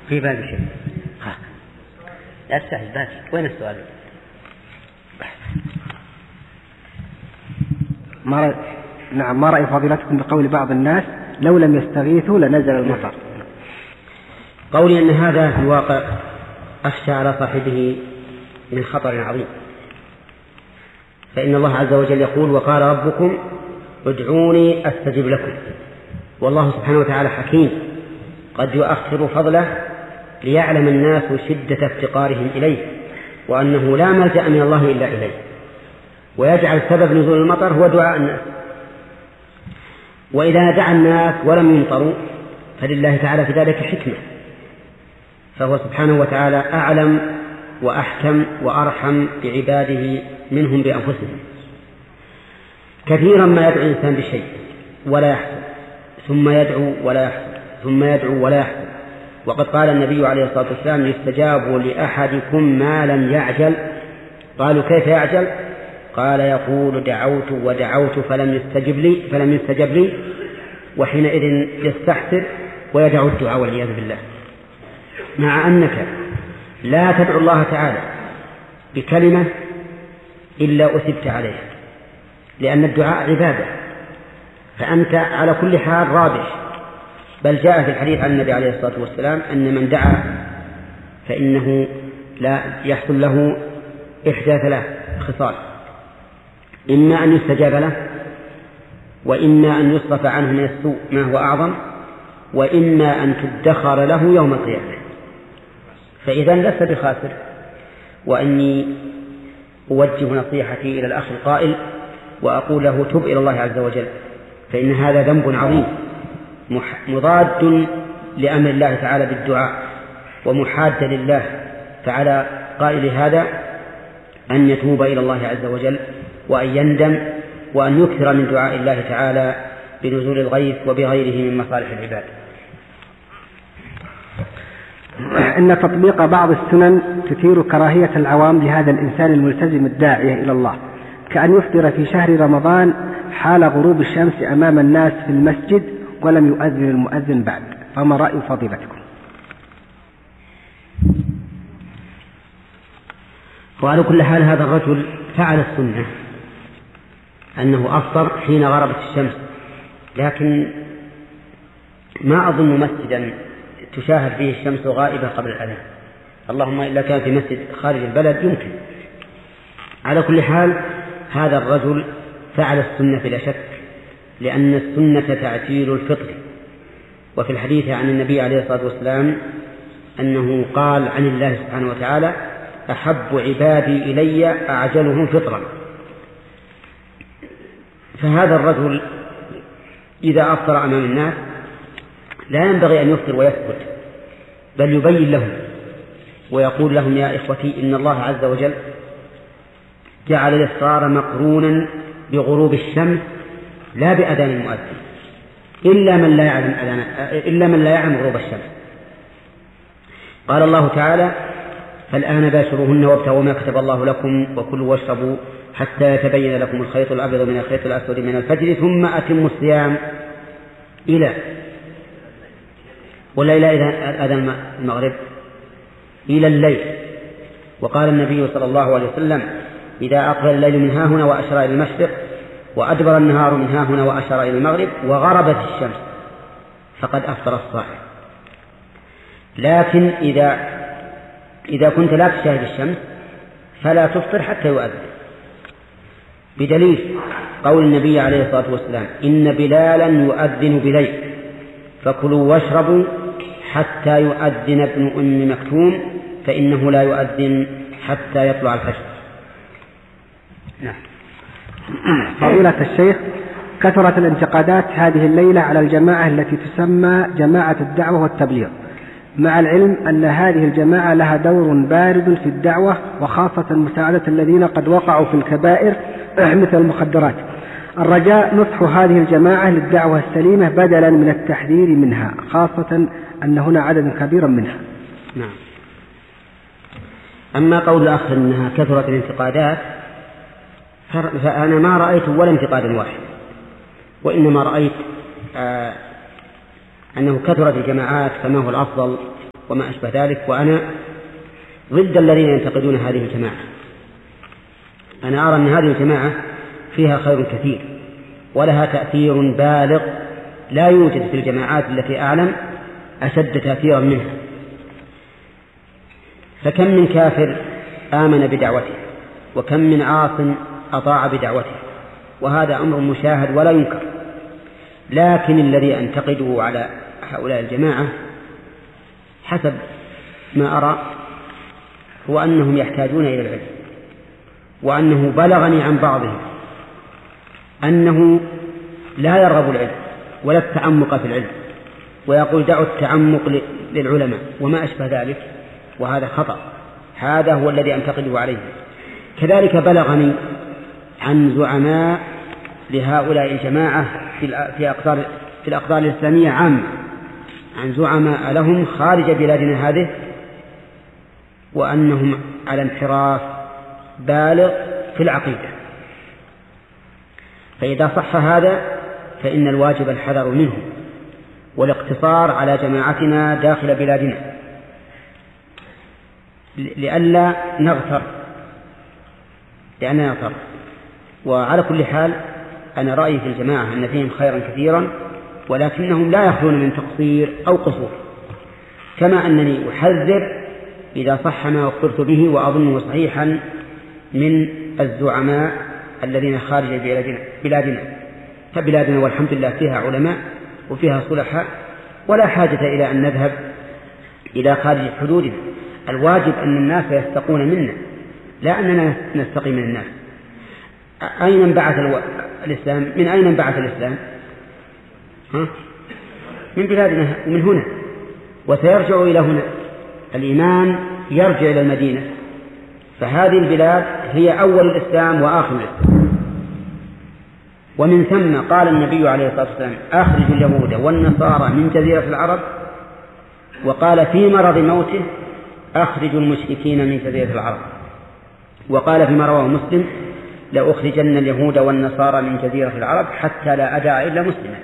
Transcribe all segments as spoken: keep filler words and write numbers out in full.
في بالي شيء. ها لا تستعجل بس. وين السؤال؟ ما رأي... نعم ما رأي فضيلتكم بقول بعض الناس لو لم يستغيثوا لنزل المطر؟ قولي أن هذا في الواقع أخشى على صاحبه من خطر عظيم، فإن الله عز وجل يقول وقال ربكم ادعوني أستجب لكم، والله سبحانه وتعالى حكيم قد يؤخر فضله ليعلم الناس شدة افتقارهم إليه وأنه لا ملجأ من الله إلا إليه، ويجعل سبب نزول المطر هو دعاء الناس. وإذا دعا الناس ولم يمطروا فلله تعالى في ذلك حكمة، فهو سبحانه وتعالى أعلم وأحكم وأرحم بعباده منهم بأنفسهم. كثيرا ما يدعو الإنسان بشيء ولا يحصل، ثم يدعو ولا يحصل، ثم يدعو ولا يحصل. وقد قال النبي عليه الصلاة والسلام يستجاب لأحدكم ما لم يعجل. قالوا كيف يعجل؟ قال يقول دعوت ودعوت فلم يستجب لي فلم يستجب لي وحينئذ يستحسر ويدعو الدعاء والعياذ بالله. مع أنك لا تدعو الله تعالى بكلمة إلا أثبت عليها، لأن الدعاء عبادة، فأنت على كل حال رابح. بل جاء في الحديث عن النبي عليه الصلاة والسلام أن من دعا فإنه لا يحصل له إحدى ثلاث خصال: إما أن يستجاب له، وإما أن يصرف عنه من السوء ما هو أعظم، وإما أن تدخر له يوم القيامة. فإذا لست بخاسر. وأني أوجه نصيحتي إلى الأخ القائل وأقول له تب إلى الله عز وجل، فإن هذا ذنب عظيم مضاد لأمر الله تعالى بالدعاء ومحاد لله. فعلى قائل هذا أن يتوب إلى الله عز وجل وأن يندم وأن يكثر من دعاء الله تعالى بنزول الغيث وبغيره من مصالح العباد. إن تطبيق بعض السنن تثير كراهية العوام لهذا الإنسان الملتزم الداعية إلى الله، كأن يفطر في شهر رمضان حال غروب الشمس أمام الناس في المسجد ولم يؤذن المؤذن بعد، فما رأي فضيلتكم؟ وعلى كل حال هذا الرجل فعل السنة أنه أفطر حين غربت الشمس، لكن ما أظن مسجدا تشاهد فيه الشمس غائبة قبل الأذان، اللهم إلا كان في مسجد خارج البلد يمكن. على كل حال هذا الرجل فعل السنة بلا شك، لأن السنة تعجيل الفطر. وفي الحديث عن النبي عليه الصلاة والسلام أنه قال عن الله سبحانه وتعالى أحب عبادي إلي أعجلهم فطرا. فهذا الرجل إذا أفطر أمام الناس لا ينبغي أن يفطر ويسكت، بل يبين لهم ويقول لهم يا إخوتي إن الله عز وجل جعل الإفطار مقرونا بغروب الشمس لا بأذان المؤذن، إلا من لا يعلم أذان إلا من لا يعلم غروب الشمس. قال الله تعالى فالآن باشروهن وابتغوا ما كتب الله لكم وكلوا واشربوا حتى يتبين لكم الخيط الأبيض من الخيط الأسود من الفجر ثم أتموا الصيام إلى ولا إلى أذان المغرب إلى الليل. وقال النبي صلى الله عليه وسلم إذا أقبل الليل من ها هنا وأشار إلى المشرق وأدبر النهار من ها هنا وأشار إلى المغرب وغربت الشمس فقد أفطر الصائم. لكن إذا إذا كنت لا تشاهد الشمس فلا تفطر حتى يؤذن، بدليل قول النبي عليه الصلاة والسلام إن بلالا يؤذن بليل فكلوا واشربوا حتى يؤذن ابن أم مكتوم فإنه لا يؤذن حتى يطلع الفجر. نعم. فضيلة الشيخ، كثرت الانتقادات هذه الليلة على الجماعة التي تسمى جماعة الدعوة والتبليغ، مع العلم أن هذه الجماعة لها دور بارد في الدعوة وخاصة مساعدة الذين قد وقعوا في الكبائر مثل المخدرات. الرجاء نصح هذه الجماعة للدعوة السليمة بدلا من التحذير منها، خاصة أن هنا عدد كبير منها. نعم. أما قول الأخ أنها كثرت الانتقادات فأنا ما رأيت ولا انتقاد واحد، وإنما رأيت آه أنه كثرت الجماعات كما هو الأفضل وما أشبه ذلك. وأنا ضد الذين ينتقدون هذه الجماعة. أنا أرى أن هذه الجماعة فيها خير كثير ولها تأثير بالغ لا يوجد في الجماعات التي أعلم أشد تأثيرا منها. فكم من كافر آمن بدعوته وكم من عاص أطاع بدعوته، وهذا أمر مشاهد ولا ينكر. لكن الذي أنتقده على هؤلاء الجماعة حسب ما أرى هو أنهم يحتاجون إلى العلم، وأنه بلغني عن بعضهم أنه لا يرغب العلم ولا التعمق في العلم، ويقول دعوا التعمق للعلماء وما أشبه ذلك، وهذا خطأ. هذا هو الذي أنتقده عليه. كذلك بلغني عن زعماء لهؤلاء الجماعة في أقطار في الأقطار الإسلامية عامة، عن زعماء لهم خارج بلادنا هذه، وأنهم على انحراف بالغ في العقيدة. فإذا صح هذا فإن الواجب الحذر منه والاقتصار على جماعتنا داخل بلادنا لئلا نغتر لأننا نغتر. وعلى كل حال أنا رأيي في الجماعة أن فيهم خيرا كثيرا، ولكنهم لا يخلون من تقصير أو قصور، كما أنني أحذر إذا صح ما أخبرت به وأظنه صحيحا من الزعماء الذين خارج بلادنا. فبلادنا والحمد لله فيها علماء وفيها صلحاء، ولا حاجة إلى أن نذهب إلى خارج حدودنا. الواجب أن الناس يستقون منا، لا أننا نستقي من الناس. أين انبعث الإسلام؟ من أين انبعث الإسلام؟ ها؟ من بلادنا ومن هنا، وسيرجع إلى هنا. الإيمان يرجع إلى المدينة، فهذه البلاد هي أول الإسلام وآخر الإسلام. ومن ثم قال النبي عليه الصلاة والسلام أخرجوا اليهود والنصارى من جزيرة العرب، وقال في مرض موته أخرجوا المشركين من جزيرة العرب، وقال فيما رواه مسلم لأخرجن اليهود والنصارى من جزيرة العرب حتى لا أدع إلا مسلما.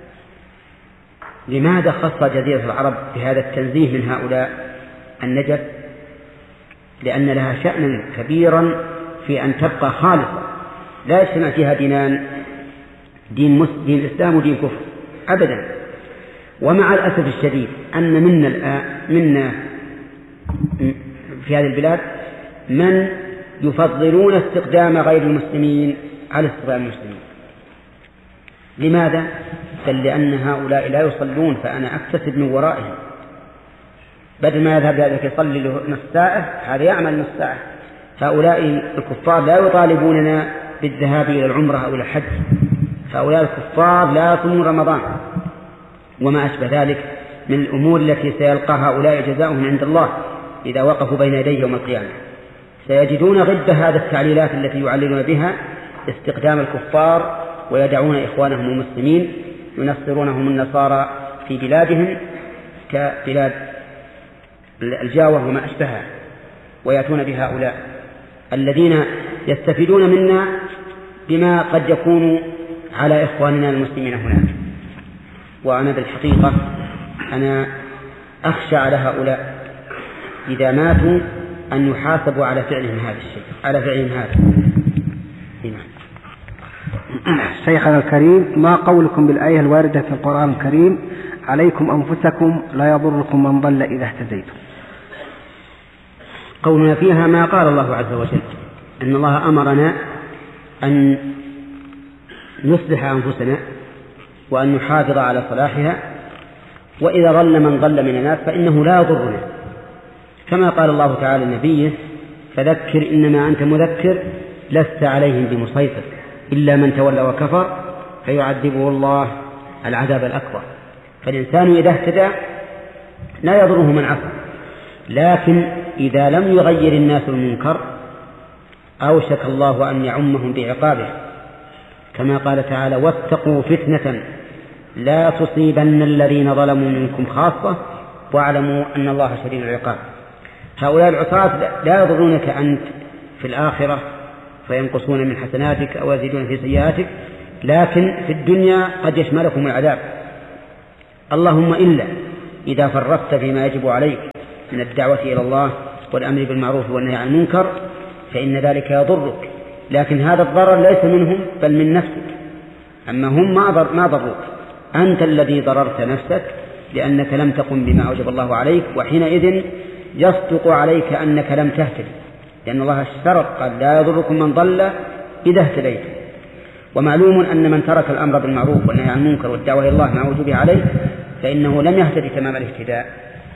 لماذا خص جزيرة العرب بهذا التنزيه من هؤلاء النجف؟ لأن لها شأنا كبيرا في أن تبقى خالصة، لا يجتمع فيها دينان، دين مسلم دين الإسلام ودين كفر أبدا. ومع الأسف الشديد أن منا الآن منا في هذه البلاد من يفضلون استقدام غير المسلمين على استقدام المسلمين. لماذا؟ بل لأن هؤلاء لا يصلون فأنا أكتسب من ورائهم، بدل ما يذهب ذلك يصلي له نصف ساعة هذا يعمل نصف ساعة. هؤلاء الكفار لا يطالبوننا بالذهاب إلى العمرة أو إلى الحج، هؤلاء الكفار لا يصومون رمضان وما أشبه ذلك من الأمور التي سيلقى هؤلاء جزاؤهم عند الله إذا وقفوا بين يديه يوم القيامة. سيجدون ضد هذا التعليلات التي يعللون بها استقدام الكفار، ويدعون إخوانهم المسلمين ينصرونهم النصارى في بلادهم كبلاد الجاوة وما أشبهها، ويأتون بهؤلاء الذين يستفيدون منا بما قد يكون على إخواننا المسلمين هناك. وأنا بالحقيقة أنا أخشى على هؤلاء إذا ماتوا أن يحاسبوا على فعلهم هذا الشيء على فعلهم هذا. شيخنا الكريم، ما قولكم بالآية الواردة في القرآن الكريم عليكم أنفسكم لا يضركم من ضل إذا اهتديتم؟ قولنا فيها ما قال الله عز وجل، أن الله أمرنا أن نصلح أنفسنا وأن نحافظ على صلاحها، وإذا ضل من ضل من الناس فإنه لا يضرنا، كما قال الله تعالى لنبيه فذكر إنما أنت مذكر لست عليهم بمسيطر إلا من تولى وكفر فيعذبه الله العذاب الأكبر. فالإنسان إذا اهتدى لا يضره من عصى، لكن إذا لم يغير الناس المنكر أوشك الله أن يعمهم بعقابه، كما قال تعالى واتقوا فتنة لا تصيبن الذين ظلموا منكم خاصة واعلموا أن الله شديد العقاب. هؤلاء العصاة لا يضرونك أنت في الآخرة فينقصون من حسناتك أو يزيدون في سيئاتك، لكن في الدنيا قد يشملكم العذاب، اللهم إلا إذا فرطت فيما يجب عليك من الدعوة إلى الله والأمر بالمعروف والنهي عن المنكر فإن ذلك يضرك، لكن هذا الضرر ليس منهم بل من نفسك. أما هم ما ضروك، أنت الذي ضررت نفسك لأنك لم تقم بما أوجب الله عليك، وحينئذ يصدق عليك أنك لم تهتدي، لأن الله اشترط قال لا يضركم من ضل إذا اهتديت. ومعلوم أن من ترك الأمر بالمعروف والنهي عن المنكر والدعوة إلى الله مع وجوبه عليه فإنه لم يهتدي تمام الاهتداء.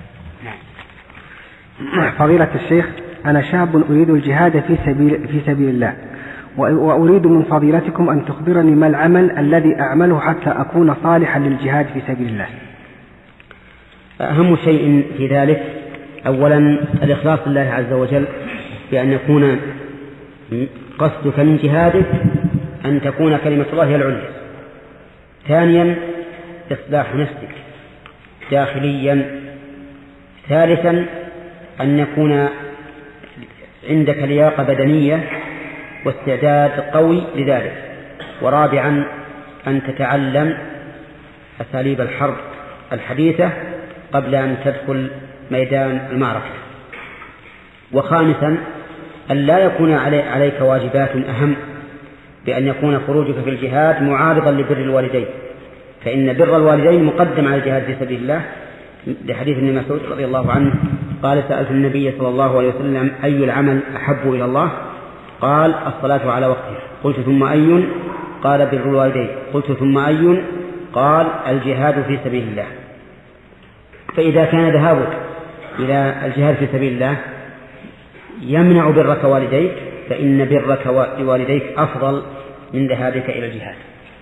فضيلة الشيخ، أنا شاب أريد الجهاد في سبيل, في سبيل الله، وأريد من فضيلتكم أن تخبرني ما العمل الذي أعمله حتى أكون صالحا للجهاد في سبيل الله. أهم شيء في ذلك أولا الإخلاص لله عز وجل، بأن يكون قصدك من جهادك أن تكون كلمة الله هي العليا. ثانيا إصلاح نفسك داخليا. ثالثا أن يكون عندك لياقة بدنية واستعداد قوي لذلك. ورابعا أن تتعلم أساليب الحرب الحديثة قبل أن تدخل ميدان المعركة. وخامسا أن لا يكون عليك واجبات أهم، بأن يكون خروجك في الجهاد معارضا لبر الوالدين، فإن بر الوالدين مقدم على الجهاد في سبيل الله، لحديث ابن مسعود رضي الله عنه قال سألت النبي صلى الله عليه وسلم أي العمل أحب إلى الله؟ قال الصلاة على وقتها. قلت ثم أي؟ قال بر الوالدين. قلت ثم أي؟ قال الجهاد في سبيل الله. فإذا كان ذهابك إلى الجهاد في سبيل الله يمنع برك والديك، فإن برك لوالديك أفضل من ذهابك إلى الجهاد.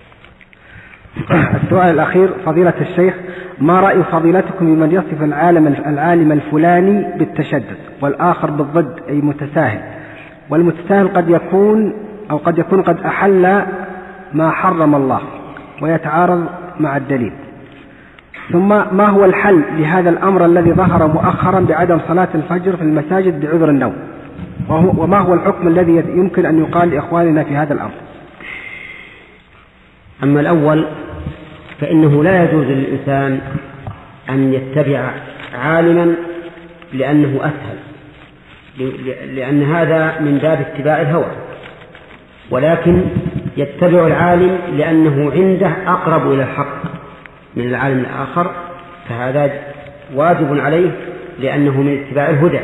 السؤال الأخير فضيلة الشيخ، ما رأي فضيلتكم بمن يصف العالم العالم الفلاني بالتشدد والآخر بالضد أي متساهل، والمتساهل قد يكون أو قد يكون قد أحل ما حرم الله ويتعارض مع الدليل؟ ثم ما هو الحل لهذا الأمر الذي ظهر مؤخرا بعدم صلاة الفجر في المساجد بعذر النوم؟ وما هو الحكم الذي يمكن أن يقال لإخواننا في هذا الأمر؟ أما الأول فإنه لا يجوز للإنسان أن يتبع عالما لأنه أسهل، لأن هذا من باب اتباع الهوى، ولكن يتبع العالم لأنه عنده أقرب إلى الحق من العالم الآخر، فهذا واجب عليه لأنه من اتباع الهدى.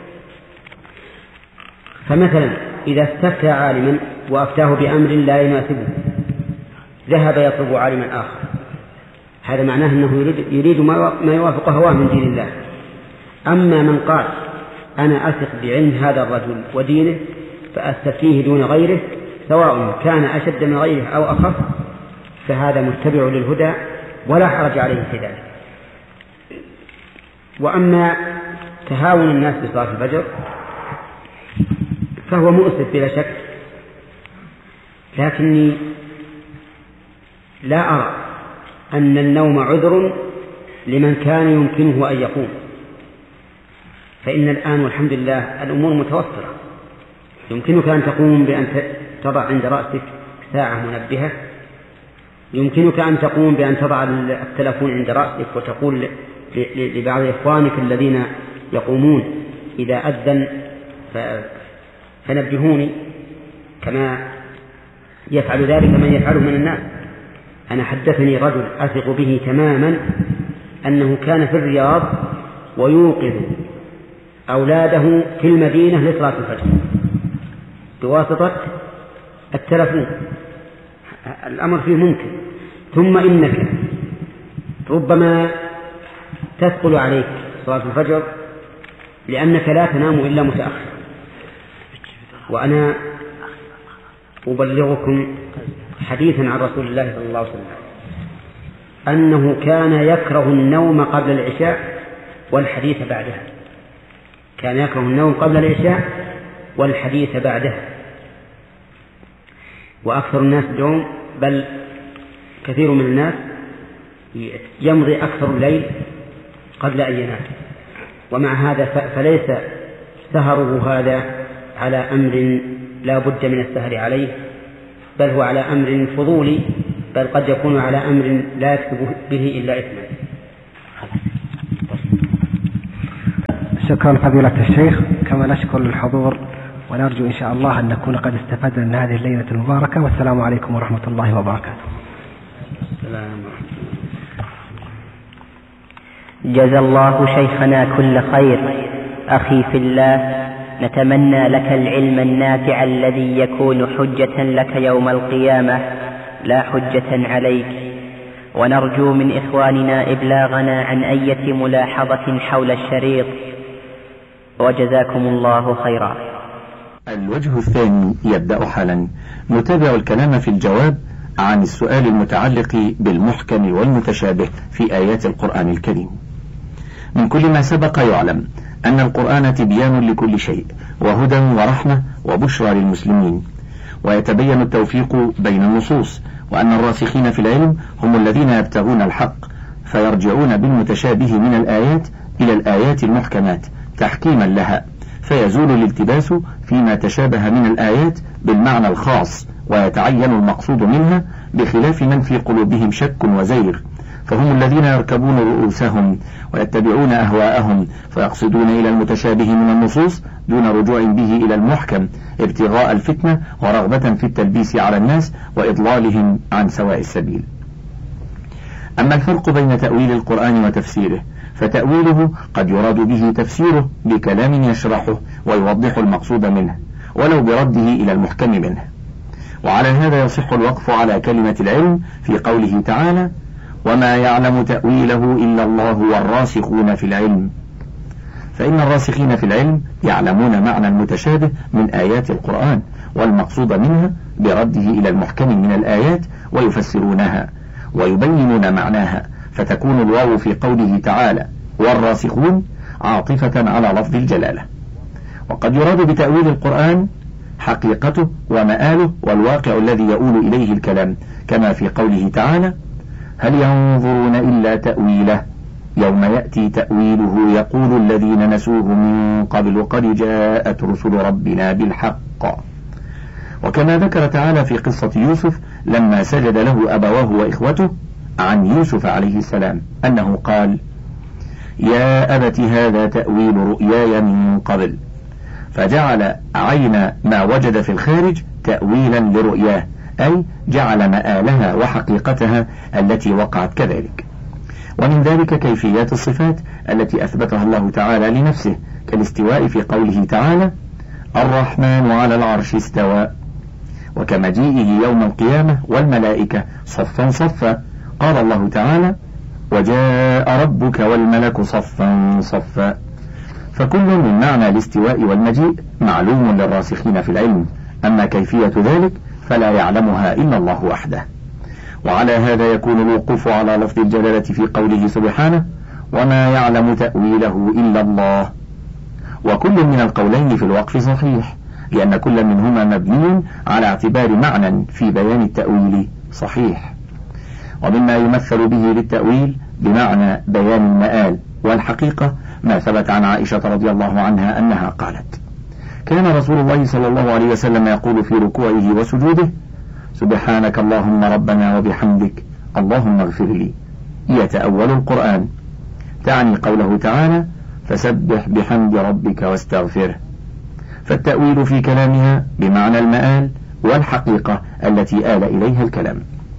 فمثلا إذا استفتى عالما وأفتاه بأمر لا يناسبه ذهب يطلب عالما آخر، هذا معناه أنه يريد, يريد ما يوافق هواه من دين الله. أما من قال أنا أثق بعلم هذا الرجل ودينه فأستفتيه دون غيره سواء كان أشد من غيره أو أخف، فهذا متبع للهدى ولا حرج عليه في ذلك. وأما تهاون الناس بصلاة الفجر فهو مؤسف بلا شك، لكني لا أرى أن النوم عذر لمن كان يمكنه أن يقوم، فإن الآن والحمد لله الأمور متوفرة، يمكنك أن تقوم بأن تضع عند رأسك ساعة منبهة، يمكنك أن تقوم بأن تضع التلفون عند رأسك وتقول لبعض إخوانك الذين يقومون إذا أذن فنبهوني، كما يفعل ذلك من يفعله من الناس. أنا حدثني رجل أثق به تماما أنه كان في الرياض ويوقظ أولاده في المدينة لصلاة الفجر بواسطة التلفون، الأمر فيه ممكن. ثم إنك ربما تثقل عليك صلاة الفجر لأنك لا تنام إلا متأخر، وأنا أبلغكم حديثا عن رسول الله صلى الله عليه وسلم أنه كان يكره النوم قبل العشاء والحديث بعدها، كان يكره النوم قبل العشاء والحديث بعدها، وأكثر الناس اليوم بل كثير من الناس يمضي أكثر الليل قبل أن ينام، ومع هذا فليس سهره هذا على أمر لا بد من السهر عليه، بل هو على أمر فضولي، بل قد يكون على أمر لا يكتب به إلا إثما. شكرا فضيلة الشيخ، كما نشكر الحضور ونرجو إن شاء الله أن نكون قد استفدنا من هذه الليلة المباركة، والسلام عليكم ورحمة الله وبركاته. السلام ورحمة الله. جزا الله شيخنا كل خير. أخي في الله، نتمنى لك العلم النافع الذي يكون حجة لك يوم القيامة لا حجة عليك، ونرجو من إخواننا إبلاغنا عن أية ملاحظة حول الشريط، وجزاكم الله خيرا. الوجه الثاني يبدأ حالا. نتابع الكلام في الجواب عن السؤال المتعلق بالمحكم والمتشابه في آيات القرآن الكريم. من كل ما سبق يعلم أن القرآن تبيان لكل شيء وهدى ورحمة وبشرى للمسلمين، ويتبين التوفيق بين النصوص، وأن الراسخين في العلم هم الذين يبتغون الحق فيرجعون بالمتشابه من الآيات إلى الآيات المحكمات تحكيما لها، فيزول الالتباس فيما تشابه من الآيات بالمعنى الخاص، ويتعين المقصود منها، بخلاف من في قلوبهم شك وزيغ، فهم الذين يركبون رؤوسهم ويتبعون أهواءهم فيقصدون إلى المتشابه من النصوص دون رجوع به إلى المحكم ابتغاء الفتنة ورغبة في التلبيس على الناس وإضلالهم عن سواء السبيل. أما الفرق بين تأويل القرآن وتفسيره، فتأويله قد يراد به تفسيره بكلام يشرحه ويوضح المقصود منه ولو برده إلى المحكم منه. وعلى هذا يصح الوقف على كلمة العلم في قوله تعالى: وما يعلم تأويله إلا الله والراسخون في العلم، فإن الراسخين في العلم يعلمون معنى المتشابه من آيات القرآن والمقصود منها برده إلى المحكم من الآيات، ويفسرونها ويبينون معناها، فتكون الواو في قوله تعالى والراسخون عاطفة على لفظ الجلالة. وقد يراد بتأويل القرآن حقيقته ومآله والواقع الذي يؤول إليه الكلام، كما في قوله تعالى: هل ينظرون إلا تأويله يوم يأتي تأويله يقول الذين نسوه من قبل قد جاءت رسل ربنا بالحق. وكما ذكر تعالى في قصة يوسف لما سجد له أبواه وإخوته عن يوسف عليه السلام أنه قال: يا أبت هذا تأويل رؤياي من قبل، فجعل عين ما وجد في الخارج تأويلا لرؤياه، أي جعل مآلها وحقيقتها التي وقعت كذلك. ومن ذلك كيفيات الصفات التي أثبتها الله تعالى لنفسه، كالاستواء في قوله تعالى: الرحمن على العرش استوى، وكمجيئه يوم القيامة والملائكة صفا صفا، قال الله تعالى: وجاء ربك والملك صفا صفا. فكل من معنى الاستواء والمجيء معلوم للراسخين في العلم، أما كيفية ذلك فلا يعلمها إلا الله وحده. وعلى هذا يكون الوقوف على لفظ الجلالة في قوله سبحانه: وما يعلم تأويله إلا الله. وكل من القولين في الوقف صحيح، لأن كل منهما مبني على اعتبار معنى في بيان التأويل صحيح. ومما يمثل به للتأويل بمعنى بيان المآل والحقيقة ما ثبت عن عائشة رضي الله عنها أنها قالت: كان رسول الله صلى الله عليه وسلم يقول في ركوعه وسجوده: سبحانك اللهم ربنا وبحمدك اللهم اغفر لي، يتأول القرآن، تعني قوله تعالى: فسبح بحمد ربك واستغفره. فالتأويل في كلامها بمعنى المآل والحقيقة التي آل إليها الكلام.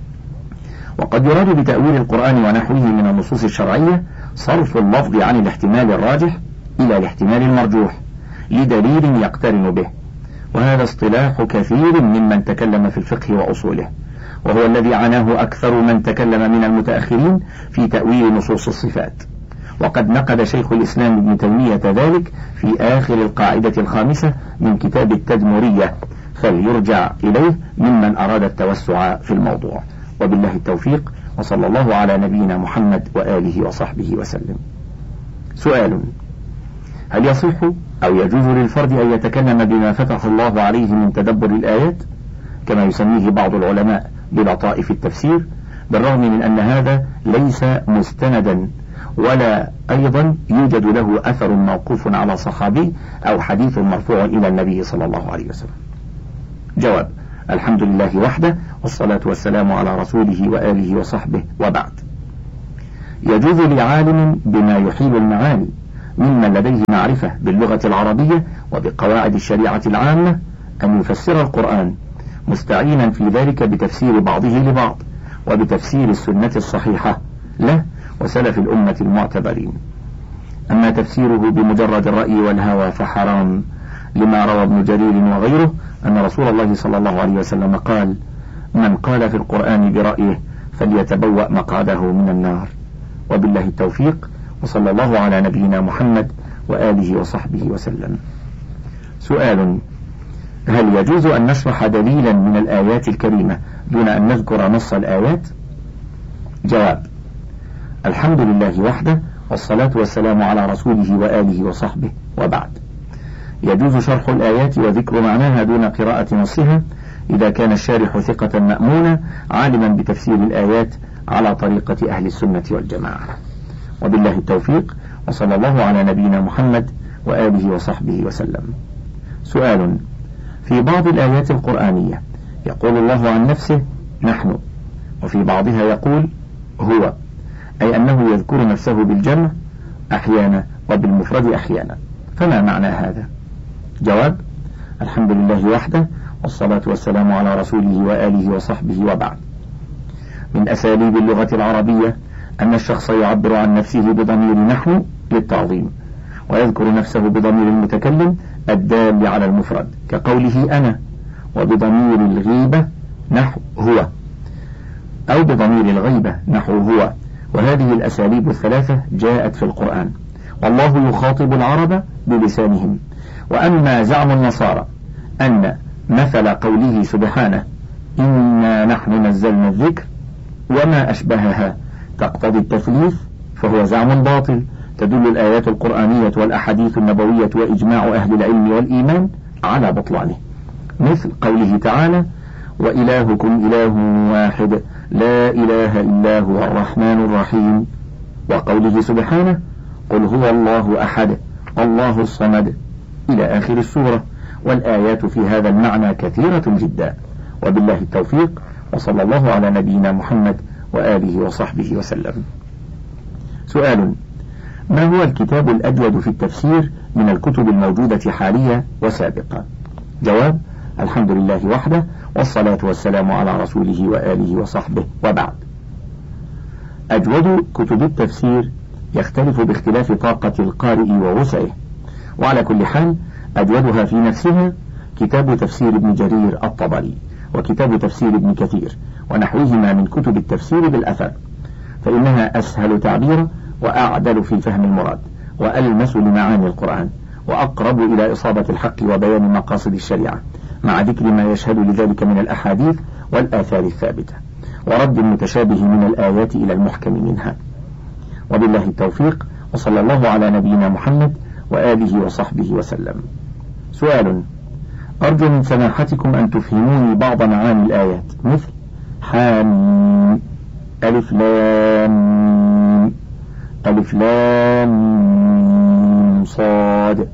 وقد يراد بتأويل القرآن ونحوه من النصوص الشرعية صرف اللفظ عن الاحتمال الراجح إلى الاحتمال المرجوح لدليل يقترن به، وهذا اصطلاح كثير ممن تكلم في الفقه وأصوله، وهو الذي عناه أكثر من تكلم من المتأخرين في تأويل نصوص الصفات. وقد نقد شيخ الإسلام ابن تيمية ذلك في آخر القاعدة الخامسة من كتاب التدمرية، فليرجع إليه ممن أراد التوسع في الموضوع. وبالله التوفيق، وصلى الله على نبينا محمد وآله وصحبه وسلم. سؤال: هل يصح أو يجوز للفرد أن يتكلم بما فتح الله عليه من تدبر الآيات كما يسميه بعض العلماء بلطائف التفسير، بالرغم من أن هذا ليس مستندا ولا أيضا يوجد له أثر موقوف على صحابي أو حديث مرفوع إلى النبي صلى الله عليه وسلم؟ جواب: الحمد لله وحده، والصلاة والسلام على رسوله وآله وصحبه، وبعد. يجوز لعالم بما يحيل المعاني ممن لديه معرفة باللغة العربية وبقواعد الشريعة العامة أن يفسر القرآن مستعينا في ذلك بتفسير بعضه لبعض وبتفسير السنة الصحيحة له وسلف الأمة المعتبرين. أما تفسيره بمجرد الرأي والهوى فحرام، لما روى ابن جرير وغيره أن رسول الله صلى الله عليه وسلم قال: من قال في القرآن برأيه فليتبوأ مقعده من النار. وبالله التوفيق، وصلى الله على نبينا محمد وآله وصحبه وسلم. سؤال: هل يجوز أن نشرح دليلا من الآيات الكريمة دون أن نذكر نص الآيات؟ جواب: الحمد لله وحده، والصلاة والسلام على رسوله وآله وصحبه، وبعد. يجوز شرح الآيات وذكر معناها دون قراءة نصها إذا كان الشارح ثقة مأمونا عالما بتفسير الآيات على طريقة أهل السنة والجماعة. وبالله التوفيق، وصلى الله على نبينا محمد وآله وصحبه وسلم. سؤال: في بعض الآيات القرآنية يقول الله عن نفسه نحن، وفي بعضها يقول هو، أي أنه يذكر نفسه بالجمع أحيانا وبالمفرد أحيانا، فما معنى هذا؟ جواب: الحمد لله وحده، والصلاة والسلام على رسوله وآله وصحبه، وبعد. من أساليب اللغة العربية أن الشخص يعبر عن نفسه بضمير نحن للتعظيم، ويذكر نفسه بضمير المتكلم الدال على المفرد كقوله أنا، وبضمير الغيبة نحو هو، أو بضمير الغيبة نحو هو. وهذه الأساليب الثلاثة جاءت في القرآن، والله يخاطب العرب بلسانهم. وأما زعم النصارى أن مثل قوله سبحانه إنا نحن نزلنا الذكر وما أشبهها تقتضي التثليث، فهو زعم باطل تدل الآيات القرآنية والأحاديث النبوية وإجماع أهل العلم والإيمان على بطلانه، مثل قوله تعالى وإلهكم إله واحد لا إله إلا هو الرحمن الرحيم، وقوله سبحانه قل هو الله أحد الله الصمد إلى آخر السورة. والآيات في هذا المعنى كثيرة جدا. وبالله التوفيق، وصلى الله على نبينا محمد وآله وصحبه وسلم. سؤال: ما هو الكتاب الأجود في التفسير من الكتب الموجودة حاليا وسابقا؟ جواب: الحمد لله وحده، والصلاة والسلام على رسوله وآله وصحبه، وبعد. أجود كتب التفسير يختلف باختلاف طاقة القارئ ووسعه، وعلى كل حال أجودها في نفسها كتاب تفسير ابن جرير الطبري وكتاب تفسير ابن كثير ونحوهما من كتب التفسير بالأثر، فإنها أسهل تعبيرا وأعدل في فهم المراد وألمس لمعاني القرآن وأقرب إلى إصابة الحق وبيان مقاصد الشريعة، مع ذكر ما يشهد لذلك من الأحاديث والآثار الثابتة ورد المتشابه من الآيات إلى المحكم منها. وبالله التوفيق، وصلى الله على نبينا محمد وآله وصحبه وسلم. سؤال: أرجو من سماحتكم أن تفهموني بعض معاني الآيات، مثل حاميم، ألف لام، ألف لام صاد،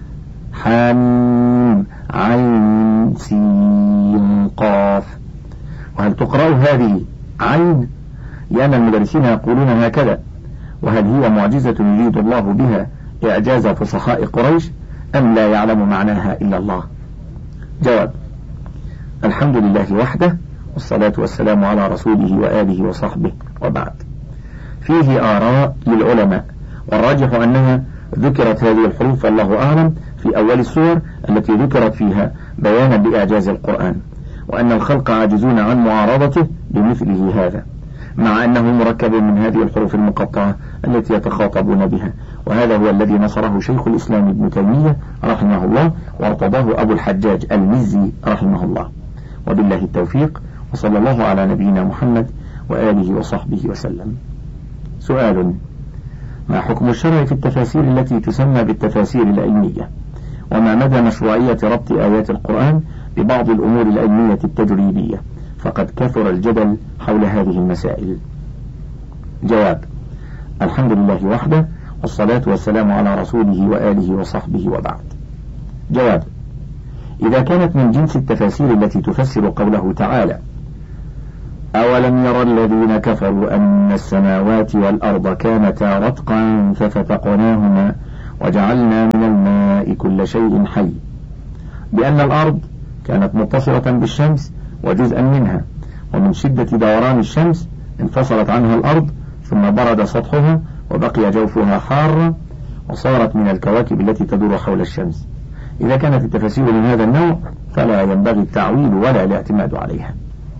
حاميم عين سين قاف. وهل تقرأ هذه عين؟ لأن المدرسين يقولون هكذا. وهل هي معجزة يريد الله بها إعجاز فصحاء قريش، أم لا يعلم معناها إلا الله؟ جواب: الحمد لله وحده، والصلاة والسلام على رسوله وآله وصحبه، وبعد. فيه آراء للعلماء، والراجح أنها ذكرت هذه الحروف والله أعلم في أول السور التي ذكرت فيها بيانا بإعجاز القرآن، وأن الخلق عاجزون عن معارضته بمثله هذا، مع أنه مركب من هذه الحروف المقطعة التي يتخاطبون بها. وهذا هو الذي نصره شيخ الإسلام ابن تيمية رحمه الله، وارتضاه أبو الحجاج المزي رحمه الله. وبالله التوفيق، وصلى الله على نبينا محمد وآله وصحبه وسلم. سؤال: ما حكم الشرع في التفاسير التي تسمى بالتفاسير العلمية؟ وما مدى مشروعية ربط آيات القرآن ببعض الأمور العلمية التجريبية؟ فقد كثر الجدل حول هذه المسائل. جواب: الحمد لله وحده، والصلاة والسلام على رسوله وآله وصحبه، وبعد. جواب: إذا كانت من جنس التفاسير التي تفسر قوله تعالى أولم يرى الذين كفروا أن السماوات والأرض كانتا رتقا ففتقناهما وجعلنا من الماء كل شيء حي، بأن الأرض كانت متصلة بالشمس وجزءا منها، ومن شدة دوران الشمس انفصلت عنها الأرض ثم برد سطحها وبقي جوفها حارا وصارت من الكواكب التي تدور حول الشمس. إذا كانت التفاسير من هذا النوع فلا ينبغي التعويل ولا الاعتماد عليها.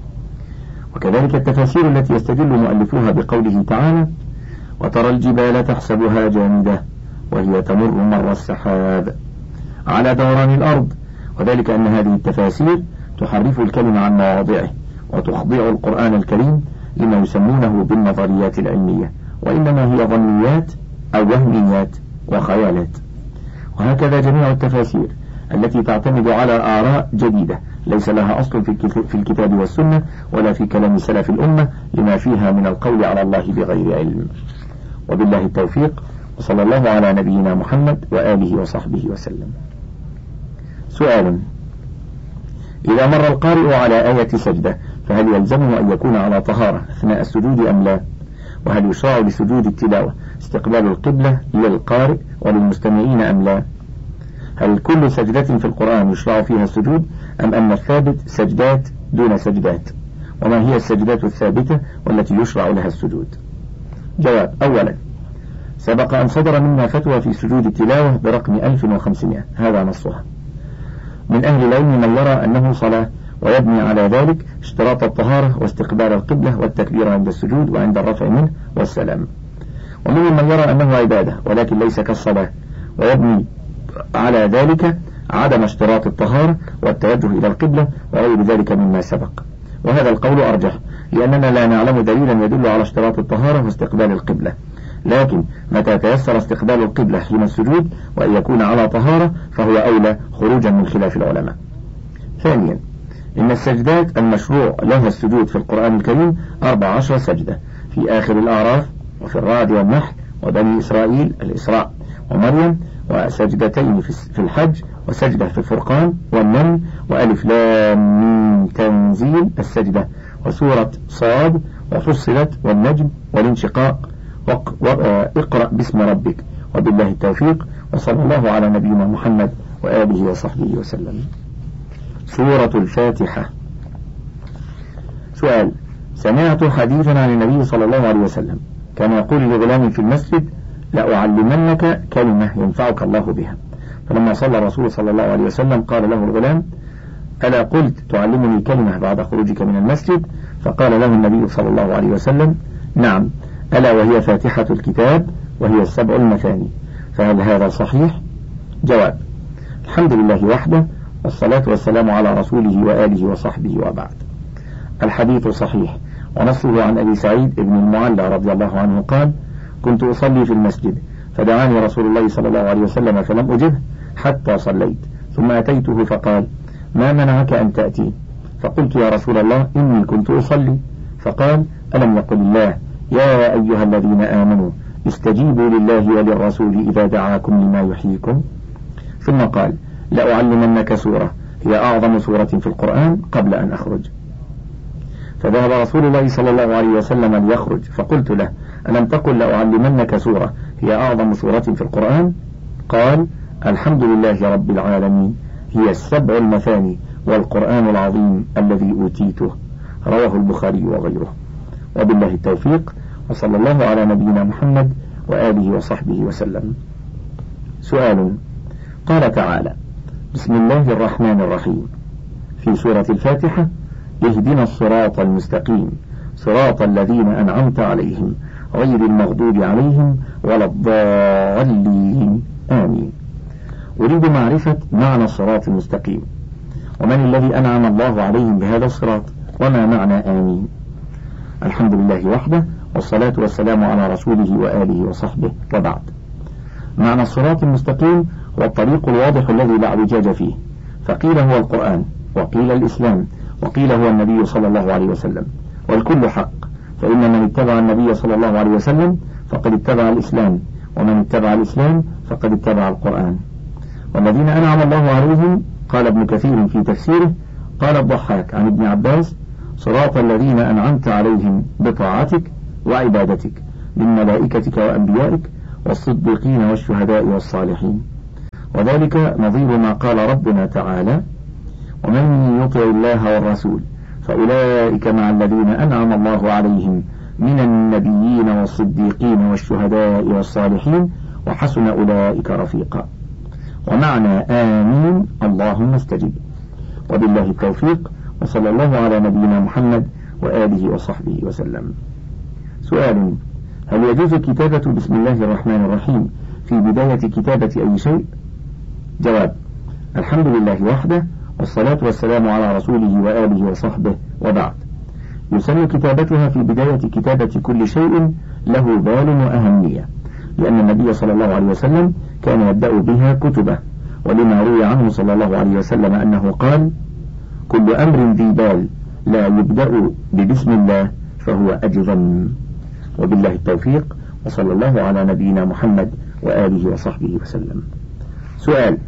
وكذلك التفاسير التي يستدل مؤلفوها بقوله تعالى: وترى الجبال تحسبها جامدة وهي تمر مر السحاب، على دوران الأرض، وذلك أن هذه التفاسير تحرف الكلمة عن مواضعه وتخضع القرآن الكريم لما يسمونه بالنظريات العلمية، وإنما هي ظنيات أو وهميات وخيالات. وهكذا جميع التفاسير التي تعتمد على آراء جديدة ليس لها أصل في الكتاب والسنة ولا في كلام سلف الأمة لما فيها من القول على الله بغير علم. وبالله التوفيق، وصلى الله على نبينا محمد وآله وصحبه وسلم. سؤال: إذا مر القارئ على آية سجدة فهل يلزمه أن يكون على طهارة أثناء السجود أم لا؟ وهل يشرع لسجود التلاوة استقبال القبلة للقارئ وللمستمعين أم لا؟ هل كل سجدة في القرآن يشرع فيها السجود أم أن الثابت سجدات دون سجدات؟ وما هي السجدات الثابتة والتي يشرع لها السجود؟ جواب: أولا، سبق أن صدر منا فتوى في سجود التلاوة برقم ألف وخمسمائة، هذا نصها. من أهل العلم من يرى أنه صلاة ويبني على ذلك اشتراط الطهارة واستقبال القبلة والتكبير عند السجود وعند الرفع منه والسلام. ومنهم من يرى أنه عبادة ولكن ليس كالصلاة ويبني على ذلك عدم اشتراط الطهارة والتوجه إلى القبلة وغير ذلك مما سبق، وهذا القول أرجح لأننا لا نعلم دليلا يدل على اشتراط الطهارة واستقبال القبلة، لكن متى تيسر استقبال القبلة حين السجود وأن يكون على طهارة فهو أولى خروجا من خلاف العلماء. ثانيا، إن السجدات المشروع لها السجود في القرآن الكريم أربع عشر سجدة في آخر الأعراف وفي الرعد والنحل وبني إسرائيل الإسراء ومريم، وسجدتين في الحج، وسجدة في الفرقان والنمل، وألف لام ميم تنزيل السجدة، وسورة صاد، وفصلت، والنجم، والانشقاق، واقرأ باسم ربك. وبالله التوفيق، وصلى الله على نبينا محمد وآله وصحبه وسلم. سورة الفاتحة. سؤال: سمعت حديثا عن النبي صلى الله عليه وسلم كان يقول لغلام في المسجد: لأعلمنك كلمة ينفعك الله بها. فلما صلى الرسول صلى الله عليه وسلم قال له الغلام: ألا قلت تعلمني كلمة بعد خروجك من المسجد؟ فقال له النبي صلى الله عليه وسلم: نعم، ألا وهي فاتحة الكتاب وهي السبع المثاني. فهل هذا صحيح؟ جواب: الحمد لله وحده، والصلاة والسلام على رسوله وآله وصحبه، وبعد. الحديث صحيح، ونصه عن أبي سعيد بن المعلى رضي الله عنه قال: كنت أصلي في المسجد فدعاني رسول الله صلى الله عليه وسلم فلم أجبه حتى صليت، ثم أتيته فقال: ما منعك أن تأتي؟ فقلت: يا رسول الله إني كنت أصلي. فقال: ألم يقل الله: يا أيها الذين آمنوا استجيبوا لله وللرسول إذا دعاكم لما يحييكم؟ ثم قال: لأعلمنك سورة هي أعظم سورة في القرآن قبل أن أخرج. فذهب رسول الله صلى الله عليه وسلم ليخرج، فقلت له: ألم تقل لأعلمنك سورة هي أعظم سورة في القرآن؟ قال: الحمد لله رب العالمين، هي السبع المثاني والقرآن العظيم الذي أوتيته. رواه البخاري وغيره. وبالله التوفيق، وصلى الله على نبينا محمد وآله وصحبه وسلم. سؤال: قال تعالى: بسم الله الرحمن الرحيم في سورة الفاتحة: اهدنا الصراط المستقيم صراط الذين أنعمت عليهم غير المغضوب عليهم ولا الضالين، آمين. أريد معرفة معنى الصراط المستقيم، ومن الذي أنعم الله عليهم بهذا الصراط، وما معنى آمين؟ الحمد لله وحده، والصلاة والسلام على رسوله وآله وصحبه، وبعد. معنى الصراط المستقيم هو الطريق الواضح الذي لا اعوجاج فيه، فقيل هو القرآن، وقيل الإسلام، وقيل هو النبي صلى الله عليه وسلم، والكل حق، فإن من اتبع النبي صلى الله عليه وسلم فقد اتبع الإسلام، ومن اتبع الإسلام فقد اتبع القرآن. والذين أنعم الله عليهم، قال ابن كثير في تفسيره، قال الضحاك عن ابن عباس: صراط الذين أنعمت عليهم بطاعتك وعبادتك من ملائكتك وأنبيائك والصديقين والشهداء والصالحين، وذلك نظير ما قال ربنا تعالى: ومن يطع الله والرسول فأولئك مع الذين أنعم الله عليهم من النبيين والصديقين والشهداء والصالحين وحسن أولئك رفيقا. ومعنى آمين اللهم استجب. وبالله التوفيق، وصلى الله على نبينا محمد وآله وصحبه وسلم. سؤال: هل يجوز كتابة بسم الله الرحمن الرحيم في بداية كتابة أي شيء؟ جواب: الحمد لله وحده، والصلاة والسلام على رسوله وآله وصحبه، وبعد. يسن كتابتها في بداية كتابة كل شيء له بال وأهمية، لأن النبي صلى الله عليه وسلم كان يبدأ بها كتبه، ولما روي عنه صلى الله عليه وسلم أنه قال: كل أمر ذي بال لا يبدأ ببسم الله فهو أجظم. وبالله التوفيق، وصلى الله على نبينا محمد وآله وصحبه وسلم. سؤال: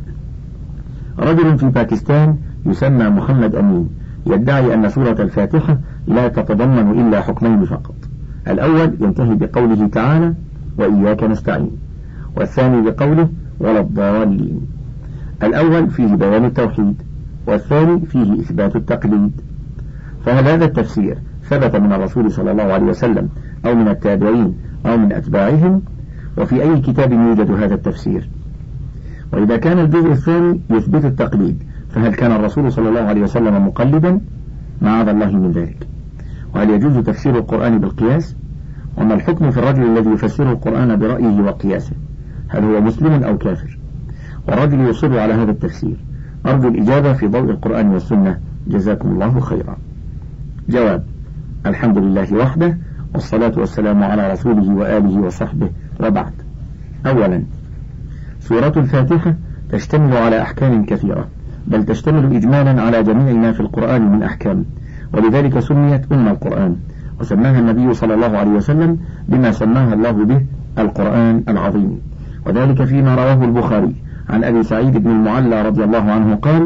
رجل في باكستان يسمى محمد أمين يدعي أن سورة الفاتحة لا تتضمن إلا حكمين فقط. الأول ينتهي بقوله تعالى: وإياك نستعين، والثاني بقوله: ولا الضالين. الأول فيه بيان التوحيد، والثاني فيه إثبات التقليد. فهل هذا التفسير ثبت من الرسول صلى الله عليه وسلم أو من التابعين أو من أتباعهم؟ وفي أي كتاب يوجد هذا التفسير؟ وإذا كان الجزء الثاني يثبت التقليد، فهل كان الرسول صلى الله عليه وسلم مقلدا؟ معاذ الله من ذلك. وهل يجوز تفسير القرآن بالقياس؟ وما الحكم في الرجل الذي يفسر القرآن برأيه وقياسه؟ هل هو مسلم أو كافر؟ والرجل يصر على هذا التفسير. أرجو الإجابة في ضوء القرآن والسنة، جزاكم الله خيرا. جواب: الحمد لله وحده، والصلاة والسلام على رسوله وآله وصحبه، وبعد. أولا، سورة الفاتحة تشتمل على أحكام كثيرة، بل تشتمل إجمالا على جميع ما في القرآن من أحكام، ولذلك سميت أم القرآن، وسماها النبي صلى الله عليه وسلم بما سماها الله به: القرآن العظيم. وذلك فيما رواه البخاري عن أبي سعيد بن المعلى رضي الله عنه قال: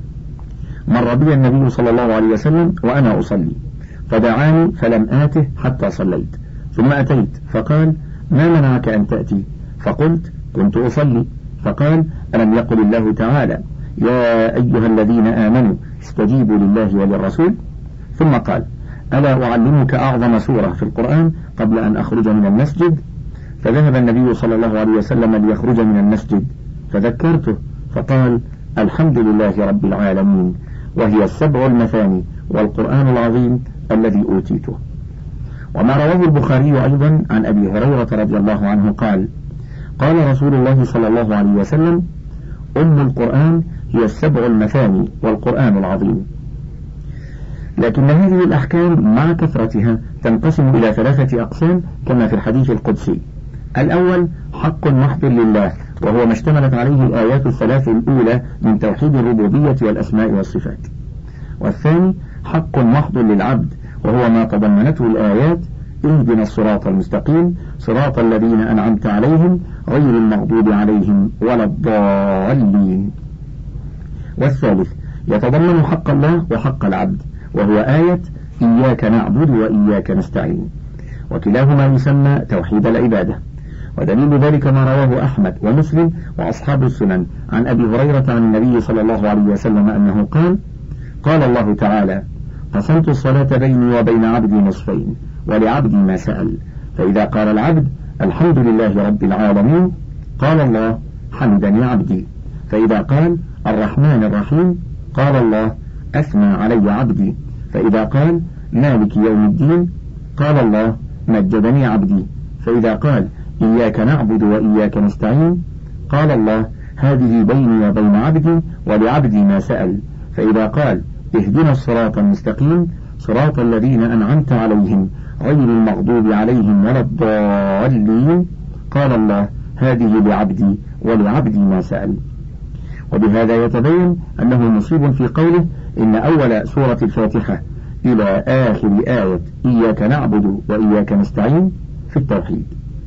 مر بي النبي صلى الله عليه وسلم وأنا أصلي، فدعاني فلم آته حتى صليت، ثم أتيت فقال: ما منعك أن تأتي؟ فقلت: كنت أصلي. فقال: ألم يقل الله تعالى: يا أيها الذين آمنوا استجيبوا لله وللرسول؟ ثم قال: ألا أعلمك أعظم سورة في القرآن قبل أن أخرج من المسجد؟ فذهب النبي صلى الله عليه وسلم ليخرج من المسجد، فذكرته فقال: الحمد لله رب العالمين، وهي السبع المثاني والقرآن العظيم الذي أوتيته. وما رواه البخاري أيضا عن أبي هريرة رضي الله عنه قال: قال رسول الله صلى الله عليه وسلم: أم القرآن هي السبع المثاني والقرآن العظيم. لكن هذه الأحكام مع كثرتها تنقسم إلى ثلاثة أقسام كما في الحديث القدسي. الأول حق محض لله، وهو ما اشتملت عليه الآيات الثلاث الأولى من توحيد الربوبية والأسماء والصفات. والثاني حق محض للعبد، وهو ما تضمنته الآيات: اهدنا الصراط المستقيم صراط الذين أنعمت عليهم غير المغضوب عليهم ولا الضالين. والثالث يتضمن حق الله وحق العبد، وهو آية إياك نعبد وإياك نستعين، وكلاهما يسمى توحيد العبادة. ودليل ذلك ما رواه أحمد ومسلم وأصحاب السنن عن أبي هريرة عن النبي صلى الله عليه وسلم أنه قال: قال الله تعالى: قسمت الصلاة بيني وبين عبدي نصفين، ولعبدي ما سأل، فإذا قال العبد الحمد لله رب العالمين قال الله: حمدني عبدي. فإذا قال الرحمن الرحيم قال الله: أثنى علي عبدي. فإذا قال مالك يوم الدين قال الله: مجدني عبدي. فإذا قال إياك نعبد وإياك نستعين قال الله: هذه بيني وبين عبدي ولعبدي ما سأل. فإذا قال اهدنا الصراط المستقيم صراط الذين أنعمت عليهم غير المغضوب عليهم ولا الضالين قال الله: هذه لعبدي ولعبدي ما سأل. وبهذا يتبين أنه مصيب في قوله: إن أول سورة الفاتحة إلى آخر آية إياك نعبد وإياك نستعين في التوحيد.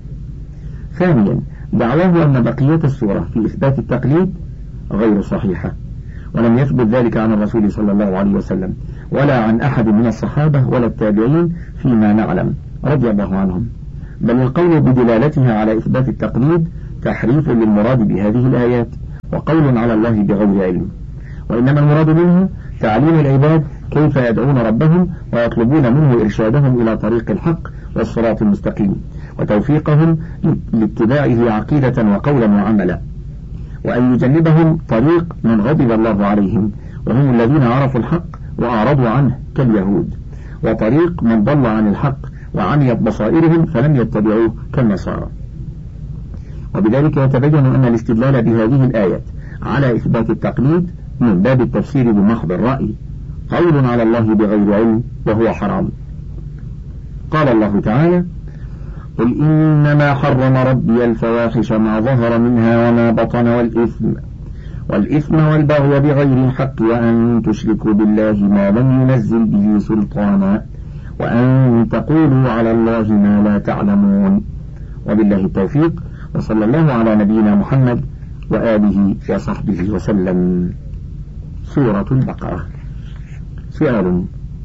ثانيا دعواه أن بقية السورة في إثبات التقليد غير صحيحة، ولم يثبت ذلك عن الرسول صلى الله عليه وسلم ولا عن أحد من الصحابة ولا التابعين فيما نعلم رضي الله عنهم. بل القول بدلالتها على إثبات التقليد تحريف للمراد بهذه الآيات وقول على الله بغير علم، وإنما المراد منها تعليم العباد كيف يدعون ربهم ويطلبون منه إرشادهم إلى طريق الحق والصراط المستقيم وتوفيقهم لاتباعه عقيدة وقولا وعملا، وأن يجنبهم طريق من غضب الله عليهم وهم الذين عرفوا الحق وأعرضوا عنه كاليهود، وطريق من ضل عن الحق وعميت بصائرهم فلم يتبعوه كالنصارى. وبذلك يتبين أن الاستدلال بهذه الآيات على إثبات التقليد من باب التفسير بمحض الرأي قول على الله بغير علم وهو حرام. قال الله تعالى: قل إنما حرم ربي الفواحش ما ظهر منها وما بطن والإثم والإثم والبغي بغير الحق وأن تشركوا بالله ما لم ينزل به سلطانا وأن تقولوا على الله ما لا تعلمون. وبالله التوفيق، وصلى الله على نبينا محمد وآله وصحبه وسلم. سورة البقرة. سؤال: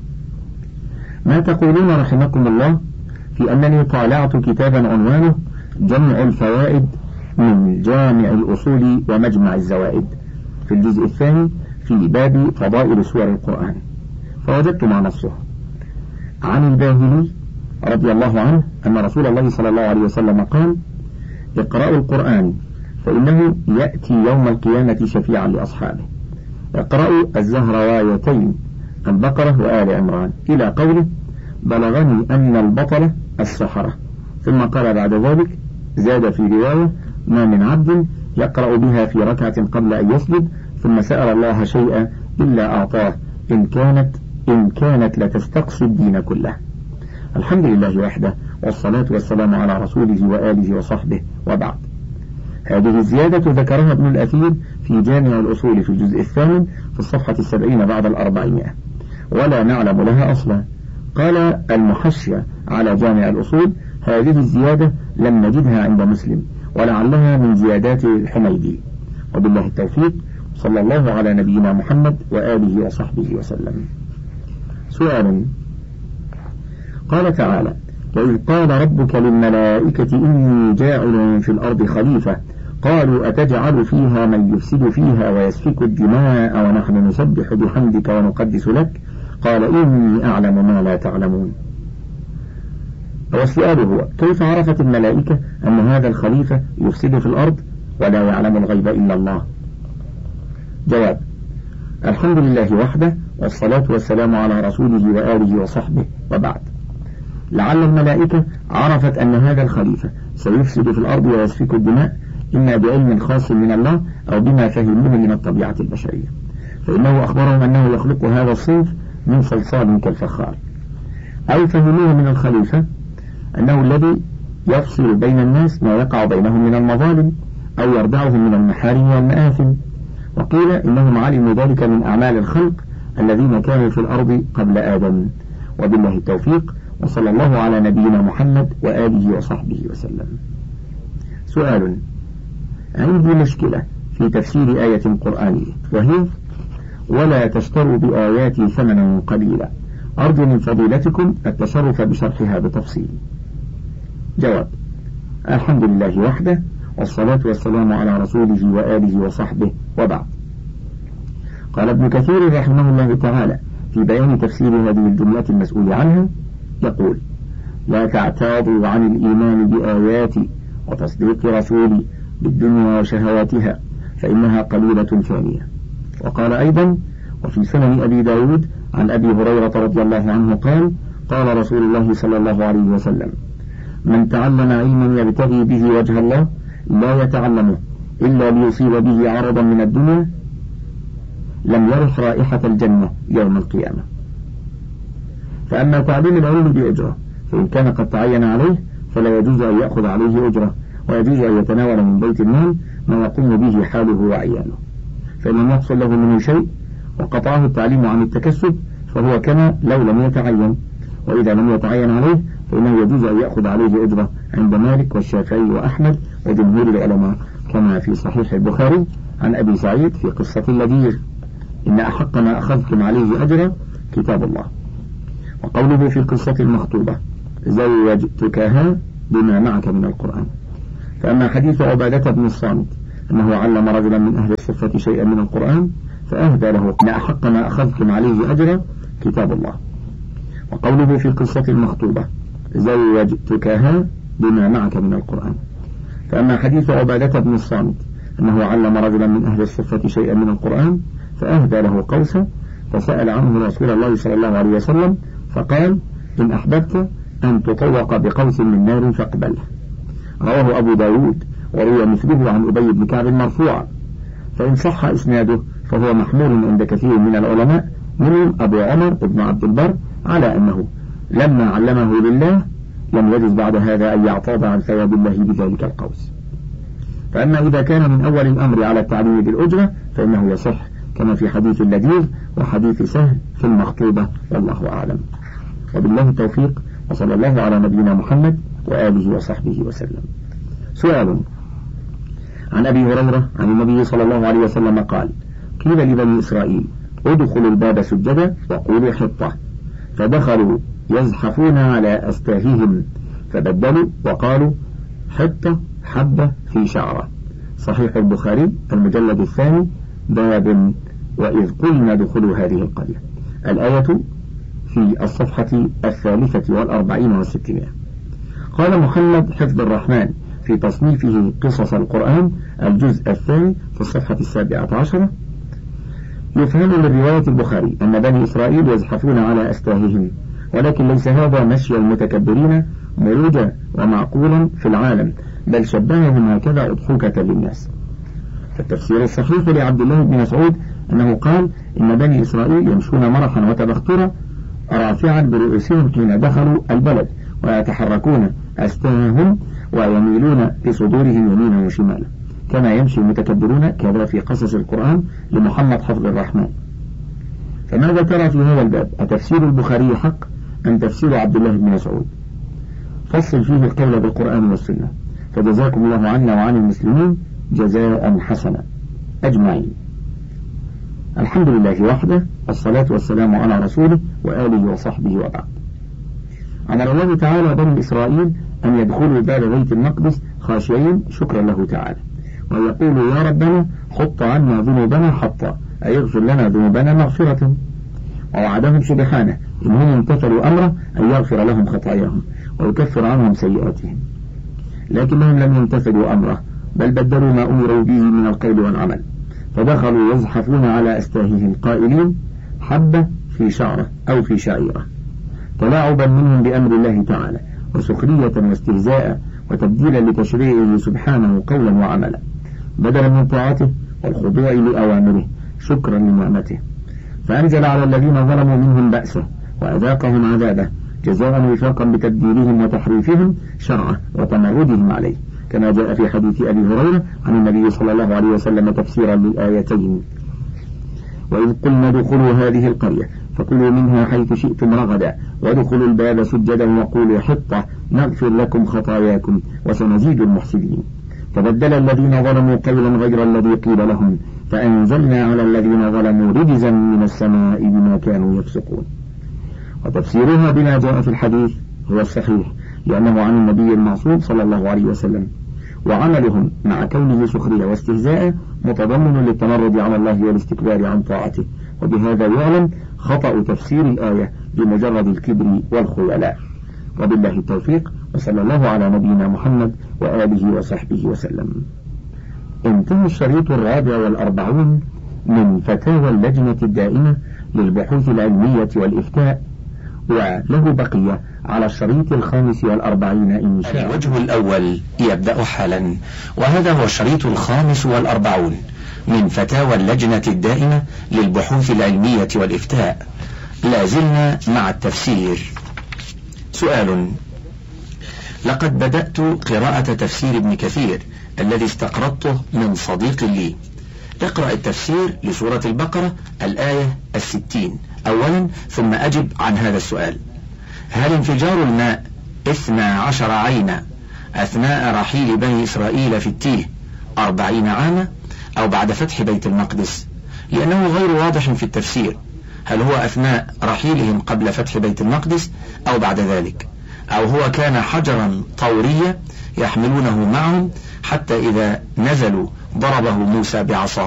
ما تقولون رحمكم الله في أنني طالعت كتابا عنوانه جمع الفوائد من جامع الأصول ومجمع الزوائد في الجزء الثاني في باب فضائل سور القرآن، فوجدت مع نفسه عن الباهلي رضي الله عنه أن رسول الله صلى الله عليه وسلم قال: اقرأوا القرآن فإنه يأتي يوم القيامة شفيعا لأصحابه. اقرأوا الزهروايتين البقرة وآل عمران إلى قوله: بلغني أن البطلة السحرة. ثم قال بعد ذلك: زاد في رواية: ما من عبد يقرأ بها في ركعة قبل أن يسجد ثم سأل الله شيئا إلا أعطاه إن كانت إن كانت لتستقصي الدين كله. الحمد لله وحده، والصلاة والسلام على رسوله وآله وصحبه، وبعد. هذه الزيادة ذكرها ابن الأثير في جامع الأصول في الجزء الثامن في الصفحة السبعين بعد الأربعمائة، ولا نعلم لها أصلا. قال المحشية على جامع الأصول: هذه الزيادة لم نجدها عند مسلم ولعلها من زيادات الحميدي. وبالله التوفيق، صلى الله على نبينا محمد وآله وصحبه وسلم. سؤال: قال تعالى: وإذ قال ربك للملائكة إني جاعل في الأرض خليفة قالوا أتجعل فيها من يفسد فيها ويسفك الدماء ونحن نسبح بحمدك ونقدس لك قال إني أعلم ما لا تعلمون. والسؤال هو: كيف عرفت الملائكة أن هذا الخليفة يفسد في الأرض ولا يعلم الغيب إلا الله؟ جواب: الحمد لله وحده، والصلاة والسلام على رسوله وآله وصحبه، وبعد. لعل الملائكة عرفت أن هذا الخليفة سيفسد في الأرض ويسفك الدماء إما بعلم خاص من الله أو بما فهموه من الطبيعة البشرية، فإنه أخبرهم أنه يخلق هذا الصنف من صلصال كالفخار، أو فهموه من الخليفة أنه الذي يفصل بين الناس ما يقع بينهم من المظالم أو يردعهم من المحارم والمآثم، وقيل إنهم علموا ذلك من أعمال الخلق الذين كانوا في الأرض قبل آدم. وبالله التوفيق، وصلى الله على نبينا محمد وآله وصحبه وسلم. سؤال: عندي مشكلة في تفسير آية قرآنية، وهي: ولا تشتروا بآياتي ثمنا قليلا، أرجو من فضيلتكم التشرف بشرحها بتفصيل. جواب: الحمد لله وحده، والصلاة والسلام على رسوله وآله وصحبه، وبعد. قال ابن كثير رحمه الله تعالى في بيان تفسير هذه الجملة المسؤول عنها، يقول: لا تعتاضوا عن الإيمان بآياتي وتصديق رسولي بالدنيا وشهواتها فإنها قليلة ثانية. وقال أيضا: وفي سنن أبي داود عن أبي هريرة رضي الله عنه قال: قال رسول الله صلى الله عليه وسلم: من تعلم علما يبتغي به وجه الله لا يتعلمه إلا ليصيب به عرضا من الدنيا لم يرح رائحة الجنة يوم القيامة. فأما تعليم العلم بأجره فإن كان قد تعين عليه فلا يجوز أن يأخذ عليه أجره، ويجوز أن يتناول من بيت المال ما يقوم به حاله وعياله، فإن لم يحصل له منه شيء وقطعه التعليم عن التكسب فهو كما لو لم يتعين، وإذا لم يتعين عليه فإنه يجوز أن يأخذ عليه أجره عند مالك والشافعي وأحمد وجمهور العلماء، كما في صحيح البخاري عن أبي سعيد في قصة اللذيذ: إن أحق ما أخذتم عليه أجرا كتاب الله. وقوله في القصة المخطوبة: زوجتكها بما معك من القرآن. فأما حديث عبادة بن الصامت أنه علم رجلا من أهل الصفة شيئا من القرآن فأهدى له إن أحق ما أخذتم عليه أجرا كتاب الله. وقوله في قصة المخطوبة زوجتكها بما معك من القرآن. فأما حديث عبادة بن الصامت أنه علم رجلا من أهل الصفة شيئا من القرآن فأهدى له قوسا فسأل عنه رسول الله صلى الله عليه وسلم فقال إن أحببت أن تطوق بقوس من نار فاقبله. رواه أبو داود وروي مثله عن أبي بن كعب مرفوعا، فإن صح إسناده فهو محمول عند كثير من العلماء منهم أبو عمر بن عبد البر على أنه لما علمه لله لم يجوز بعد هذا أن يعتاض عن ثواب الله بذلك القوس. فأما إذا كان من أول الأمر على التعليم بالأجرة فإنه يصح كما في حديث اللذيذ وحديث سهل في المخطوبة، والله أعلم. وبالله التوفيق، وصلى الله على نبينا محمد وآله وصحبه وسلم. سؤال عن أبي هريرة عن النبي صلى الله عليه وسلم قال قيل لبني إسرائيل ادخلوا الباب سجدا وقولوا حطة، فدخلوا يزحفون على أستاههم فبدلوا وقالوا حطة حبة في شعرة. صحيح البخاري المجلد الثاني باب وإذ قلنا ادخلوا هذه القرية. الآية في الصفحة الثالثة والأربعين والستمائة. قال محمد حفظ الرحمن في تصنيفه قصص القرآن الجزء الثاني في الصفحة السابعة عشرة يفهم من رواية البخاري أن بني إسرائيل يزحفون على أستاههم، ولكن ليس هذا مشي المتكبرين مروجا ومعقولا في العالم، بل شبههم هكذا أضحوكة للناس. فالتفسير الصحيح لعبد الله بن مسعود أنه قال إن بني إسرائيل يمشون مرحا وتبخترا رافعا برؤوسهم حين دخلوا البلد ويتحركون أستاههم ويميلون بصدورهم يمينا وشمالا، كما يمشي المتكبرون كذا في قصص القرآن لمحمد حفظ الرحمن. فماذا ترى في هذا الباب؟ أتفسير البخاري حق أم تفسير عبد الله بن مسعود؟ فصل فيه القول بالقرآن والسنة، فجزاكم الله عنا وعن المسلمين جزاء حسنا أجمعين. الحمد لله وحده، والصلاة والسلام على رسوله وآله وصحبه وبعد. أمر الله تعالى بني إسرائيل أن يدخلوا باب بيت المقدس خاشعين شكرا له تعالى، ويقولوا يا ربنا حط عنا ذنوبنا حطا، أي اغفر لنا ذنوبنا مغفرة. ووعدهم سبحانه إنهم امتثلوا أمره أن يغفر لهم خطاياهم ويكفر عنهم سيئاتهم، لكنهم لم يمتثلوا أمره بل بدلوا ما أمروا به من القول والعمل، فدخلوا يزحفون على أستاههم قائلين حبة في شعرة أو في شعيرة، تلاعبا منهم بأمر الله تعالى وسخرية واستهزاء وتبديلا لتشريعه سبحانه قولا وعملا، بدلا من طاعته والخضوع لأوامره شكرا لنعمته. فأنزل على الذين ظلموا منهم بأسه وأذاقهم عذابه جزاء وفاقا بتبديلهم وتحريفهم شرعه وتمردهم عليه، كما جاء في حديث أبي هريرة عن النبي صلى الله عليه وسلم تفسيرا للآيتين. وإذ قلنا ادخلوا هذه القرية فكلوا منها حيث شئتم رغدا وادخلوا الباب سجدا وقولوا حطة نغفر لكم خطاياكم وسنزيد المحسنين. فبدل الذين ظلموا قولا غير الذي قيل لهم فأنزلنا على الذين ظلموا رجزا من السماء بما كانوا يفسقون. وتفسيرها بما جاء في الحديث هو الصحيح، لأنه عن النبي المعصوم صلى الله عليه وسلم، وعملهم مع كونه سخرية واستهزاء متضمن للتمرد على الله والاستكبار عن طاعته، وبهذا يعلم خطأ تفسير الآية بمجرد الكبر والخيلاء. وبالله التوفيق، وصلى الله على نبينا محمد وآله وصحبه وسلم. انتهى الشريط الرابع والأربعون من فتاوى اللجنة الدائمة للبحوث العلمية والإفتاء، وله بقية على الشريط الخامس والأربعين إن شاء الله. الوجه الأول يبدأ حالا، وهذا هو الشريط الخامس والأربعون من فتاوى اللجنة الدائمة للبحوث العلمية والإفتاء. لازلنا مع التفسير. سؤال: لقد بدأت قراءة تفسير ابن كثير الذي استقرضته من صديق لي. اقرأ التفسير لسورة البقرة الآية الستين أولا، ثم أجب عن هذا السؤال: هل انفجار الماء اثنا عشر عينا أثناء رحيل بني إسرائيل في التيه أربعين عاما أو بعد فتح بيت المقدس؟ لأنه غير واضح في التفسير، هل هو أثناء رحيلهم قبل فتح بيت المقدس أو بعد ذلك؟ أو هو كان حجرا طوريا يحملونه معهم، حتى إذا نزلوا ضربه موسى بعصاه